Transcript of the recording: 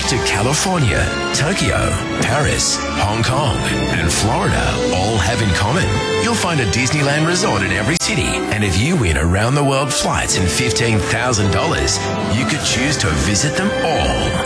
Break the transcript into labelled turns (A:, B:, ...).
A: trips to California, Tokyo, Paris, Hong Kong, and Florida all have in common. You'll find a Disneyland resort in every city, and if you win around-the-world flights and $15,000, you could choose to visit them all.